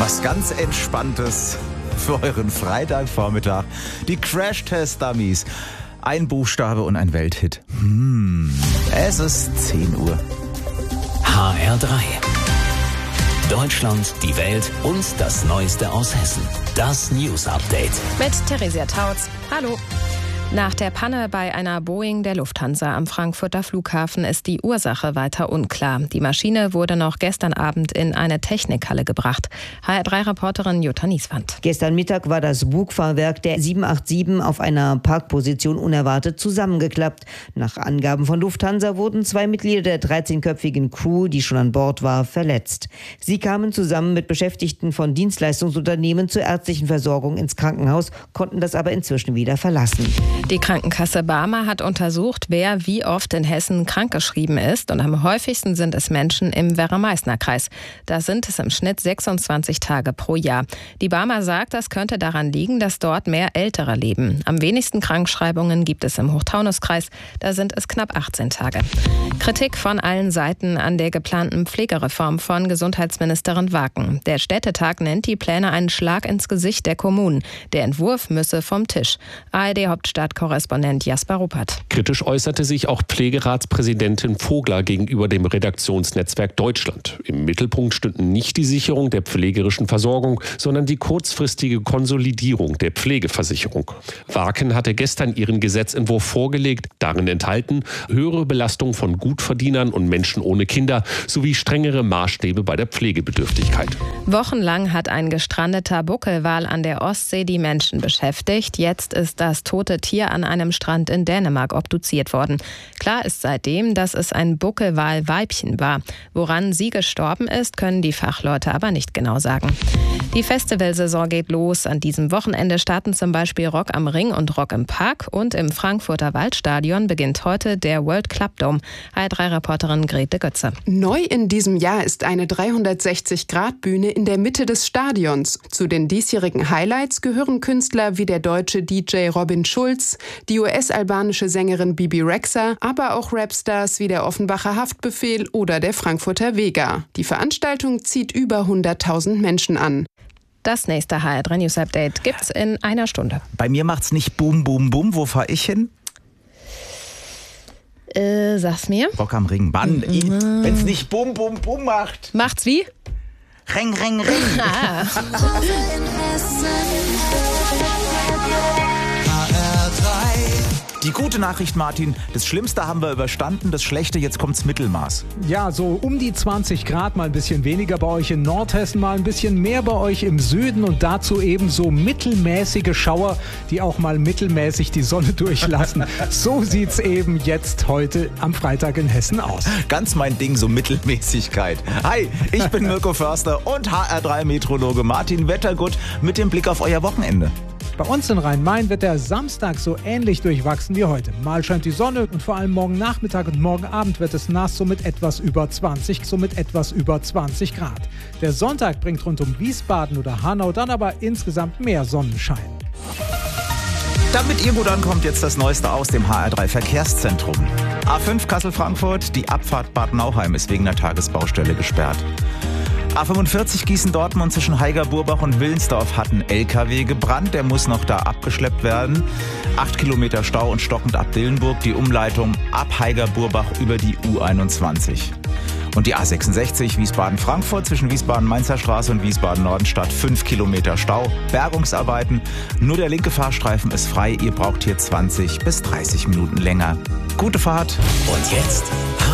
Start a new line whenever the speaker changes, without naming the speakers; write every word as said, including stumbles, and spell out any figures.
Was ganz Entspanntes für euren Freitagvormittag. Die Crash-Test-Dummies. Ein Buchstabe und ein Welthit. Hm. Es ist zehn Uhr.
H R drei. Deutschland, die Welt und das Neueste aus Hessen. Das News Update.
Mit Theresia Tautz. Hallo. Nach der Panne bei einer Boeing der Lufthansa am Frankfurter Flughafen ist die Ursache weiter unklar. Die Maschine wurde noch gestern Abend in eine Technikhalle gebracht. H R drei Reporterin Jutta Nieswand.
Gestern Mittag war das Bugfahrwerk der sieben acht sieben auf einer Parkposition unerwartet zusammengeklappt. Nach Angaben von Lufthansa wurden zwei Mitglieder der dreizehnköpfigen Crew, die schon an Bord war, verletzt. Sie kamen zusammen mit Beschäftigten von Dienstleistungsunternehmen zur ärztlichen Versorgung ins Krankenhaus, konnten das aber inzwischen wieder verlassen.
Die Krankenkasse Barmer hat untersucht, wer wie oft in Hessen krankgeschrieben ist. Und am häufigsten sind es Menschen im Werra-Meißner-Kreis. Da sind es im Schnitt sechsundzwanzig Tage pro Jahr. Die Barmer sagt, das könnte daran liegen, dass dort mehr Ältere leben. Am wenigsten Krankschreibungen gibt es im Hochtaunuskreis. Da sind es knapp achtzehn Tage. Kritik von allen Seiten an der geplanten Pflegereform von Gesundheitsministerin Waken. Der Städtetag nennt die Pläne einen Schlag ins Gesicht der Kommunen. Der Entwurf müsse vom Tisch. A R D-Hauptstadtkorrespondent Jasper Ruppert.
Kritisch äußerte sich auch Pflegeratspräsidentin Vogler gegenüber dem Redaktionsnetzwerk Deutschland. Im Mittelpunkt stünden nicht die Sicherung der pflegerischen Versorgung, sondern die kurzfristige Konsolidierung der Pflegeversicherung. Waken hatte gestern ihren Gesetzentwurf vorgelegt, darin enthalten höhere Belastung von Gutverdienern und Menschen ohne Kinder sowie strengere Maßstäbe bei der Pflegebedürftigkeit.
Wochenlang hat ein gestrandeter Buckelwal an der Ostsee die Menschen beschäftigt. Jetzt ist das tote Tier an einem Strand in Dänemark obduziert worden. Klar ist seitdem, dass es ein Buckelwal-Weibchen war. Woran sie gestorben ist, können die Fachleute aber nicht genau sagen. Die Festivalsaison geht los. An diesem Wochenende starten zum Beispiel Rock am Ring und Rock im Park. Und im Frankfurter Waldstadion beginnt heute der World Club Dome. H R drei Reporterin Grete Götze.
Neu in diesem Jahr ist eine dreihundertsechzig Grad Bühne in der Mitte des Stadions. Zu den diesjährigen Highlights gehören Künstler wie der deutsche D J Robin Schulz, die U S-albanische Sängerin Bibi Rexha, aber auch Rapstars wie der Offenbacher Haftbefehl oder der Frankfurter Vega. Die Veranstaltung zieht über hunderttausend Menschen an.
Das nächste H R drei News Update gibt's in einer Stunde.
Bei mir macht's nicht Boom, Boom, Boom. Wo fahre ich hin?
Äh, sag's mir.
Rock am Ring. Mann, mhm. Wenn's nicht Boom, Boom, Boom macht.
Macht's wie?
Ring, ring, ring.
Ah.
Die gute Nachricht, Martin, das Schlimmste haben wir überstanden, das Schlechte, jetzt kommt's Mittelmaß.
Ja, so um die zwanzig Grad, mal ein bisschen weniger bei euch in Nordhessen, mal ein bisschen mehr bei euch im Süden und dazu eben so mittelmäßige Schauer, die auch mal mittelmäßig die Sonne durchlassen. So sieht's eben jetzt heute am Freitag in Hessen aus.
Ganz mein Ding, so Mittelmäßigkeit. Hi, ich bin Mirko Förster und H R drei Meteorologe Martin Wettergut mit dem Blick auf euer Wochenende.
Bei uns in Rhein-Main wird der Samstag so ähnlich durchwachsen wie heute. Mal scheint die Sonne und vor allem morgen Nachmittag und morgen Abend wird es nass, so mit etwas über zwanzig, so mit etwas über zwanzig Grad. Der Sonntag bringt rund um Wiesbaden oder Hanau dann aber insgesamt mehr Sonnenschein.
Damit ihr gut ankommt, jetzt das Neueste aus dem H R drei Verkehrszentrum. A fünf Kassel-Frankfurt, die Abfahrt Bad Nauheim ist wegen der Tagesbaustelle gesperrt. A fünfundvierzig Gießen-Dortmund zwischen Haiger-Burbach und Willensdorf hat ein L K W gebrannt. Der muss noch da abgeschleppt werden. Acht Kilometer Stau und stockend ab Dillenburg. Die Umleitung ab Haiger-Burbach über die U einundzwanzig. Und die A sechsundsechzig Wiesbaden-Frankfurt zwischen Wiesbaden-Mainzer Straße und Wiesbaden-Nordenstadt. Fünf Kilometer Stau. Bergungsarbeiten. Nur der linke Fahrstreifen ist frei. Ihr braucht hier zwanzig bis dreißig Minuten länger. Gute Fahrt.
Und jetzt